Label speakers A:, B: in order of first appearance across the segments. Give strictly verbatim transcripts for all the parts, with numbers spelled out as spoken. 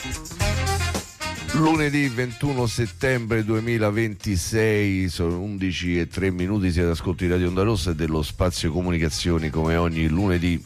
A: Lunedì ventuno settembre duemilaventisei, sono undici e tre minuti, siete ascolti di Radio Onda Rossa e dello Spazio Comunicazioni come ogni lunedì.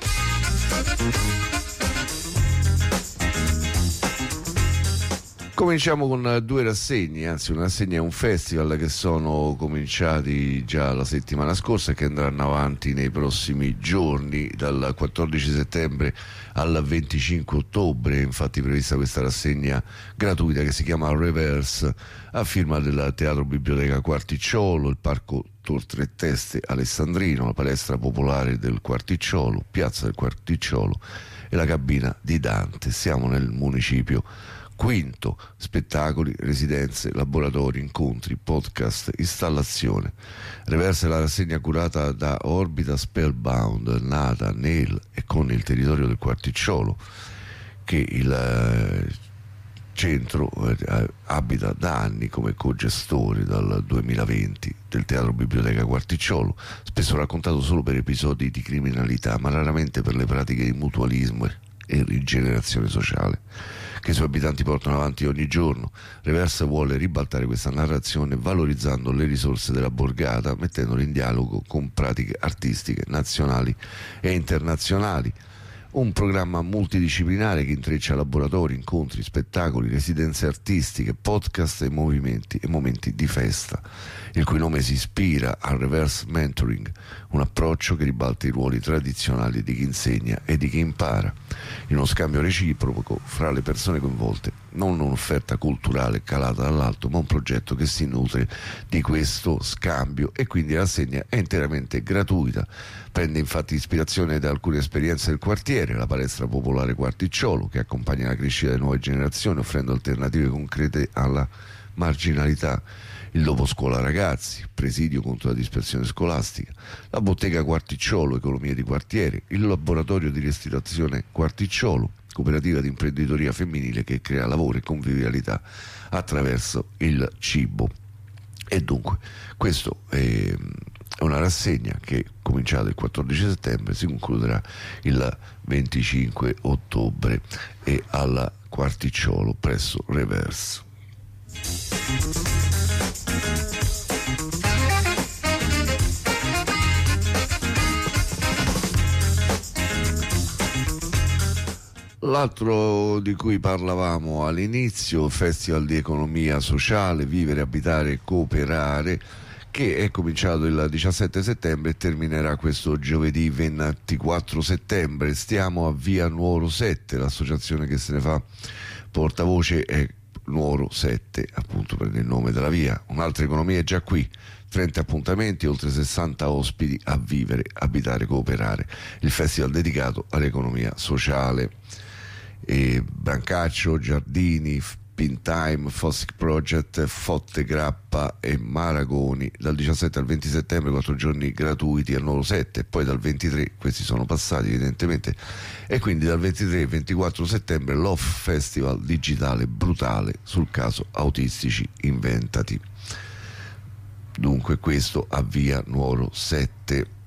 A: Cominciamo con due rassegne, anzi una rassegna e un festival che sono cominciati già la settimana scorsa e che andranno avanti nei prossimi giorni, dal quattordici settembre al venticinque ottobre. Infatti è prevista questa rassegna gratuita che si chiama Reverse, a firma del Teatro Biblioteca Quarticciolo, il Parco Tor Tre Teste Alessandrino, la palestra popolare del Quarticciolo, Piazza del Quarticciolo e la cabina di Dante. Siamo nel municipio Quinto. Spettacoli, residenze, laboratori, incontri, podcast, installazione. Reverse la rassegna curata da Orbita Spellbound, nata nel e con il territorio del Quarticciolo, che il eh, centro eh, abita da anni come co-gestore dal duemilaventi del Teatro Biblioteca Quarticciolo, spesso raccontato solo per episodi di criminalità, ma raramente per le pratiche di mutualismo e rigenerazione sociale che i suoi abitanti portano avanti ogni giorno. Reverse vuole ribaltare questa narrazione valorizzando le risorse della borgata, mettendole in dialogo con pratiche artistiche nazionali e internazionali. Un programma multidisciplinare che intreccia laboratori, incontri, spettacoli, residenze artistiche, podcast e movimenti e momenti di festa, il cui nome si ispira al reverse mentoring, un approccio che ribalta i ruoli tradizionali di chi insegna e di chi impara, in uno scambio reciproco fra le persone coinvolte, non un'offerta culturale calata dall'alto, ma un progetto che si nutre di questo scambio, e quindi la rassegna è interamente gratuita. Prende infatti ispirazione da alcune esperienze del quartiere, la palestra popolare Quarticciolo, che accompagna la crescita delle nuove generazioni offrendo alternative concrete alla marginalità, il dopo scuola ragazzi, presidio contro la dispersione scolastica, la bottega Quarticciolo, economia di quartiere, il laboratorio di ristorazione Quarticciolo, cooperativa di imprenditoria femminile che crea lavoro e convivialità attraverso il cibo. E dunque questo è una rassegna che cominciata il quattordici settembre si concluderà il venticinque ottobre e alla Quarticciolo presso Reverse. L'altro di cui parlavamo all'inizio, Festival di Economia Sociale, Vivere, Abitare, Cooperare, che è cominciato il diciassette settembre e terminerà questo giovedì ventiquattro settembre. Stiamo a Via Nuoro sette, l'associazione che se ne fa portavoce è Nuoro sette, appunto prende il nome della via. Un'altra economia è già qui, trenta appuntamenti, oltre sessanta ospiti a vivere, abitare, cooperare. Il festival dedicato all'economia sociale. E Brancaccio, Giardini, Pintime, Fossic Project, Fotte Grappa e Maragoni dal diciassette al venti settembre, quattro giorni gratuiti a Nuoro sette, poi dal ventitré, questi sono passati evidentemente, e quindi dal ventitré al ventiquattro settembre l'Off Festival digitale brutale sul caso Autistici Inventati. Dunque questo a Via Nuoro sette.